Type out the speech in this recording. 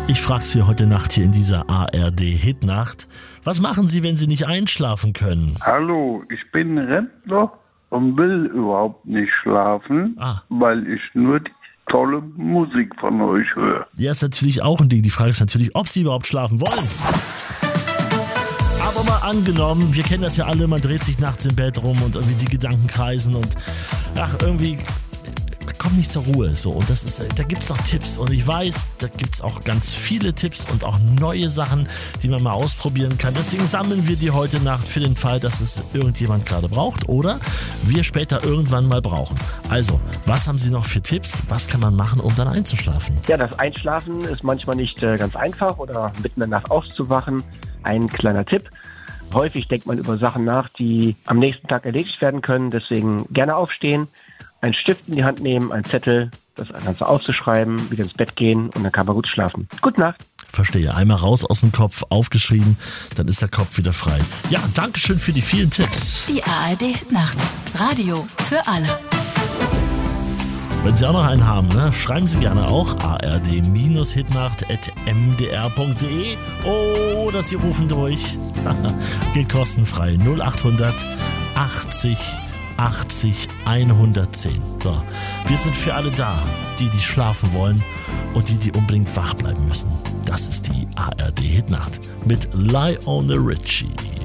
Ich frage Sie heute Nacht hier in dieser ARD-Hitnacht. Was machen Sie, wenn Sie nicht einschlafen können? Hallo, ich bin Rentner und will überhaupt nicht schlafen, weil ich nur die tolle Musik von euch höre. Ja, ist natürlich auch ein Ding. Die Frage ist natürlich, ob Sie überhaupt schlafen wollen. Aber mal angenommen, wir kennen das ja alle, man dreht sich nachts im Bett rum und irgendwie die Gedanken kreisen und irgendwie kommt nicht zur Ruhe. So. Und da gibt es noch Tipps. Und ich weiß, da gibt es auch ganz viele Tipps und auch neue Sachen, die man mal ausprobieren kann. Deswegen sammeln wir die heute Nacht für den Fall, dass es irgendjemand gerade braucht oder wir später irgendwann mal brauchen. Also, was haben Sie noch für Tipps? Was kann man machen, um dann einzuschlafen? Ja, das Einschlafen ist manchmal nicht ganz einfach oder mitten in der Nacht aufzuwachen. Ein kleiner Tipp. Häufig denkt man über Sachen nach, die am nächsten Tag erledigt werden können. Deswegen gerne aufstehen, einen Stift in die Hand nehmen, einen Zettel, das Ganze aufzuschreiben, wieder ins Bett gehen und dann kann man gut schlafen. Gute Nacht. Verstehe. Einmal raus aus dem Kopf, aufgeschrieben, dann ist der Kopf wieder frei. Ja, Dankeschön für die vielen Tipps. Die ARD-Nacht. Radio für alle. Wenn Sie auch noch einen haben, ne, schreiben Sie gerne auch ard-hitnacht@mdr.de oder Sie rufen durch. Geht kostenfrei 0800 80 80 110. So, wir sind für alle da, die schlafen wollen und die unbedingt wach bleiben müssen. Das ist die ARD-Hitnacht mit Lionel Richie.